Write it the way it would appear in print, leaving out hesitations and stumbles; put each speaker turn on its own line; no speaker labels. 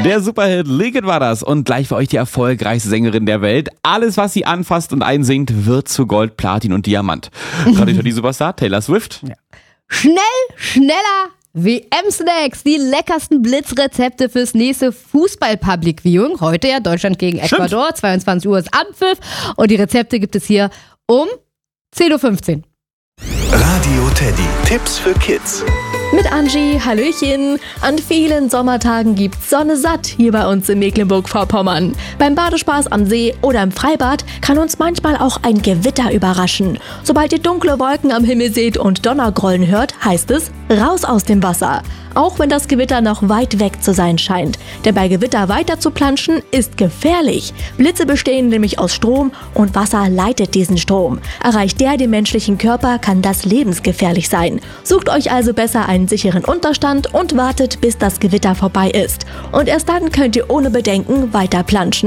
Der Superhit Liquid war das und gleich für euch die erfolgreichste Sängerin der Welt. Alles, was sie anfasst und einsingt, wird zu Gold, Platin und Diamant. Gerade die Superstar Taylor Swift.
Ja. Schnell, schneller! WM-Snacks, die leckersten Blitzrezepte fürs nächste Fußball-Public Viewing. Heute ja Deutschland gegen Ecuador, 22 Uhr ist Anpfiff und die Rezepte gibt es hier um 10.15 Uhr.
Radio Teddy, Tipps für Kids.
Mit Angie, Hallöchen. An vielen Sommertagen gibt's Sonne satt hier bei uns in Mecklenburg-Vorpommern. Beim Badespaß am See oder im Freibad kann uns manchmal auch ein Gewitter überraschen. Sobald ihr dunkle Wolken am Himmel seht und Donnergrollen hört, heißt es, raus aus dem Wasser. Auch wenn das Gewitter noch weit weg zu sein scheint. Denn bei Gewitter weiter zu planschen ist gefährlich. Blitze bestehen nämlich aus Strom und Wasser leitet diesen Strom. Erreicht der den menschlichen Körper, kann das lebensgefährlich sein. Sucht euch also besser einen sicheren Unterstand und wartet, bis das Gewitter vorbei ist. Und erst dann könnt ihr ohne Bedenken weiter planschen.